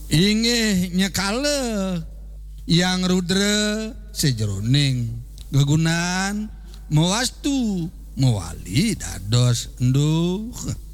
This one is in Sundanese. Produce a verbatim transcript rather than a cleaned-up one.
Inggih nyekale yang rudra sejroning gegunaan mewastu mewali dados enduh